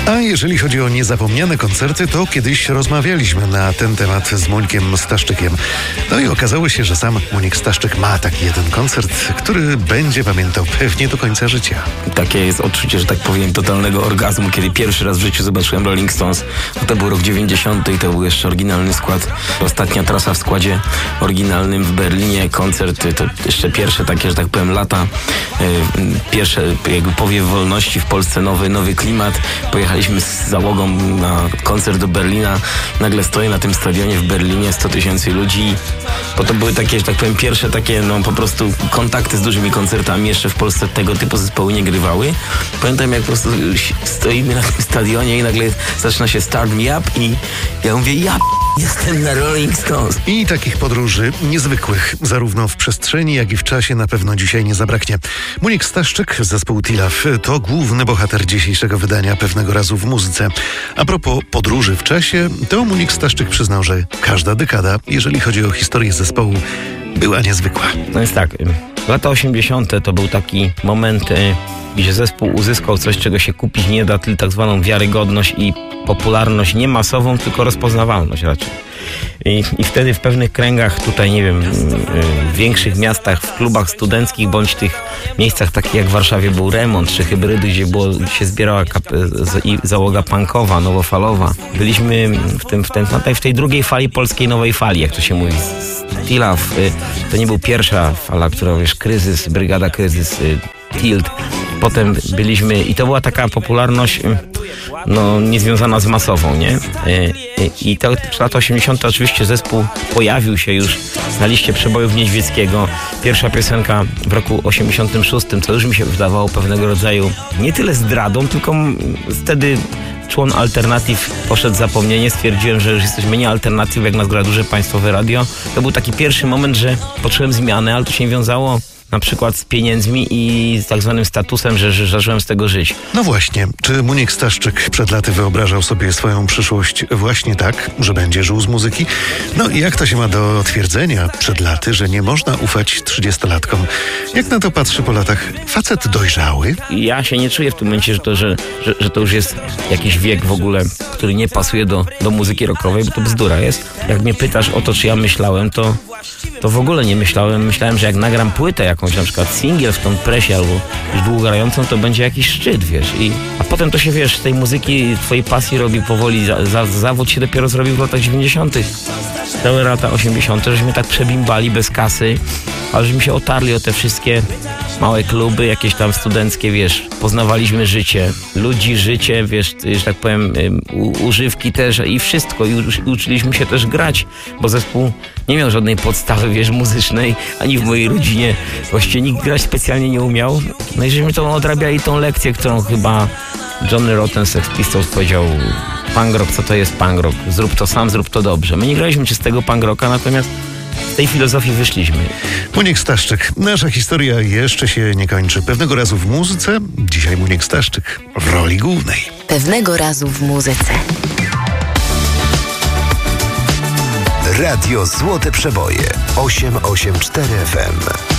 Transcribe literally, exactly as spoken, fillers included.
A jeżeli chodzi o niezapomniane koncerty, to kiedyś rozmawialiśmy na ten temat z Mońkiem Staszczykiem. No i okazało się, że sam Monik Staszczyk ma taki jeden koncert, który będzie pamiętał pewnie do końca życia. Takie jest odczucie, że tak powiem, totalnego orgazmu, kiedy pierwszy raz w życiu zobaczyłem Rolling Stones. No to był rok dziewięćdziesiąty i to był jeszcze oryginalny skład. Ostatnia trasa w składzie oryginalnym w Berlinie. Koncert to jeszcze pierwsze takie, że tak powiem, lata. Pierwsze jakby powiew wolności w Polsce, nowy, nowy klimat. Pojechaliśmy z załogą na koncert do Berlina. Nagle stoję na tym stadionie w Berlinie, sto tysięcy ludzi. Bo to były takie, że tak powiem, pierwsze takie, no po prostu kontakty z dużymi koncertami. Jeszcze w Polsce tego typu zespoły nie grywały. Pamiętam, jak po prostu stoimy na tym stadionie i nagle zaczyna się Start Me Up i ja mówię, ja p- jestem na Rolling Stones. I takich podróży niezwykłych, zarówno w przestrzeni, jak i w czasie na pewno dzisiaj nie zabraknie. Monik Staszczyk, zespół Tilaf, to główny bohater dzisiejszego wydania Pewnego razu w muzyce. A propos podróży w czasie, to Monik Staszczyk przyznał, że każda dekada, jeżeli chodzi o historię zespołu, była niezwykła. No jest tak, lata osiemdziesiąte to był taki moment, gdzie zespół uzyskał coś, czego się kupić nie da, tylko tak zwaną wiarygodność i popularność nie masową, tylko rozpoznawalność raczej. I, I wtedy w pewnych kręgach, tutaj nie wiem, w większych miastach, w klubach studenckich, bądź tych miejscach takich jak w Warszawie był Remont, czy Hybrydy, gdzie było, się zbierała kap- z, załoga punkowa, nowofalowa. Byliśmy w, tym, w, tym, w tej drugiej fali polskiej nowej fali, jak to się mówi. Tilaf, to nie był pierwsza fala, która, wiesz, kryzys, brygada kryzys, Tilt. Potem byliśmy i to była taka popularność no, niezwiązana z masową, nie? I to w latach osiemdziesiątych oczywiście zespół pojawił się już na liście przebojów Niedźwieckiego. Pierwsza piosenka w roku osiemdziesiątym szóstym, co już mi się wydawało pewnego rodzaju nie tyle zdradą, tylko wtedy człon Alternatyw poszedł w zapomnienie. Stwierdziłem, że już jesteśmy nie Alternatyw, jak nas gra duże państwowe radio. To był taki pierwszy moment, że poczułem zmianę, ale to się wiązało na przykład z pieniędzmi i z tak zwanym statusem, że, że zacząłem z tego żyć. No właśnie, czy Monik Staszczyk przed laty wyobrażał sobie swoją przyszłość właśnie tak, że będzie żył z muzyki? No i jak to się ma do twierdzenia przed laty, że nie można ufać trzydziestolatkom? Jak na to patrzy po latach facet dojrzały? Ja się nie czuję w tym momencie, że to, że, że, że to już jest jakiś wiek w ogóle, który nie pasuje do, do muzyki rockowej, bo to bzdura jest. Jak mnie pytasz o to, czy ja myślałem, to to w ogóle nie myślałem. Myślałem, że jak nagram płytę jakąś, na przykład singiel w tą presie albo już długogrającą, to będzie jakiś szczyt, wiesz. I, a potem to się, wiesz, z tej muzyki, twojej pasji robi powoli, za, za, zawód się dopiero zrobił w latach dziewięćdziesiątych. Całe lata osiemdziesiąte, żeśmy tak przebimbali bez kasy, ale żeśmy się otarli o te wszystkie małe kluby, jakieś tam studenckie, wiesz, poznawaliśmy życie, ludzi, życie, wiesz, że tak powiem, u, używki też i wszystko. I u, uczyliśmy się też grać, bo zespół nie miał żadnej podstawy, wiesz, muzycznej, ani w mojej rodzinie właściwie nikt grać specjalnie nie umiał. No i żeśmy to odrabiali tą lekcję, którą chyba Johnny Rotten Sex Pistols powiedział: punk rock, co to jest punk rock? Zrób to sam, zrób to dobrze. My nie graliśmy czystego punk rocka, natomiast z tej filozofii wyszliśmy. Monik Staszczyk. Nasza historia jeszcze się nie kończy. Pewnego razu w muzyce, dzisiaj Monik Staszczyk w roli głównej. Pewnego razu w muzyce. Radio Złote Przeboje osiem osiem cztery F M.